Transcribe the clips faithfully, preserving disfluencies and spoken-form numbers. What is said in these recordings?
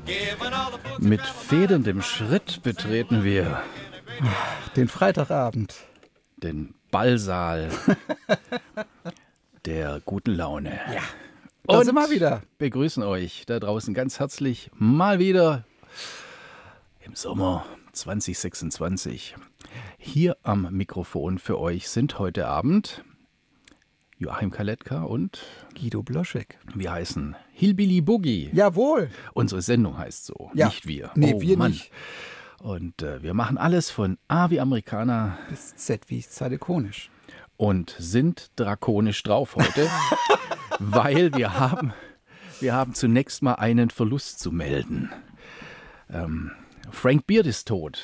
Mit federndem Schritt betreten wir den Freitagabend, den Ballsaal der guten Laune. Ja, da und sind wir wieder. Begrüßen euch da draußen ganz herzlich mal wieder im Sommer zwanzig sechsundzwanzig. Hier am Mikrofon für euch sind heute Abend Joachim Kaletka und Guido Bloschek. Wir heißen Hillbilly Boogie. Jawohl. Unsere Sendung heißt so, ja. nicht wir. Nee, oh, wir Mann. nicht. Und äh, wir machen alles von A wie Amerikaner bis Z wie Zadekonisch. Und sind drakonisch drauf heute, weil wir haben, wir haben zunächst mal einen Verlust zu melden. Ähm, Frank Beard ist tot.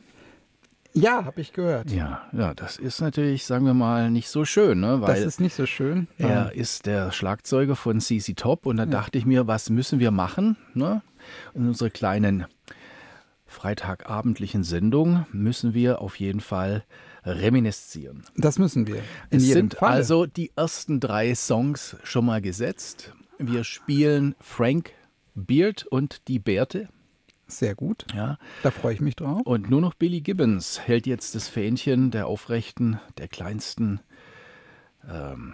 Ja, habe ich gehört. Ja, ja, das ist natürlich, sagen wir mal, nicht so schön. Ne? Weil das ist nicht so schön. Er ja. ist der Schlagzeuger von C C Top und da ja. dachte ich mir, was müssen wir machen? Ne? In unserer kleinen freitagabendlichen Sendung müssen wir auf jeden Fall reminiszieren. Das müssen wir. In es jedem sind Falle. Also die ersten drei Songs schon mal gesetzt. Wir spielen Frank Beard und die Bärte. Sehr gut. Ja. Da freue ich mich drauf. Und nur noch Billy Gibbons hält jetzt das Fähnchen der aufrechten, der kleinsten ähm,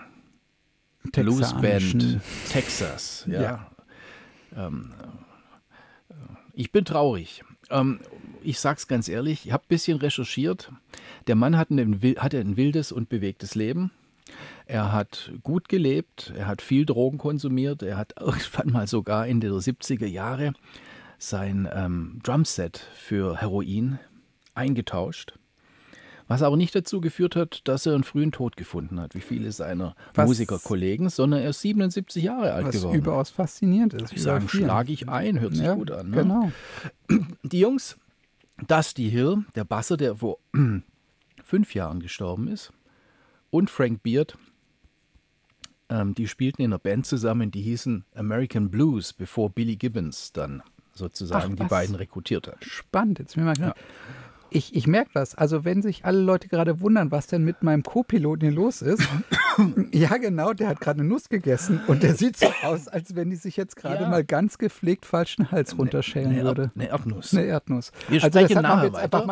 Bluesband Texas. Ja. ja. Ähm, ich bin traurig. Ähm, ich sag's ganz ehrlich, ich habe ein bisschen recherchiert. Der Mann hat ein, hatte ein wildes und bewegtes Leben. Er hat gut gelebt, er hat viel Drogen konsumiert, er hat irgendwann mal sogar Ende der siebziger Jahre sein ähm, Drumset für Heroin eingetauscht, was aber nicht dazu geführt hat, dass er einen frühen Tod gefunden hat, wie viele seiner was, Musikerkollegen, sondern er ist siebenundsiebzig Jahre alt was geworden. Was überaus faszinierend ist. Ich sagen, schlage ich ein, hört sich ja, gut an. Ne? Genau. Die Jungs, Dusty Hill, der Basser, der vor fünf Jahren gestorben ist, und Frank Beard, ähm, die spielten in einer Band zusammen, die hießen American Blues, bevor Billy Gibbons dann sozusagen Ach, die beiden rekrutiert hat. Spannend, jetzt mir mal klar. Ja. Ich, ich merke was, also wenn sich alle Leute gerade wundern, was denn mit meinem Co-Piloten hier los ist, ja genau, der hat gerade eine Nuss gegessen und der sieht so aus, als wenn die sich jetzt gerade ja. mal ganz gepflegt falschen Hals runterschälen ne, würde. Eine Erdnuss. Eine Erdnuss. Wir also sprechen das nachher jetzt weiter. Einfach mal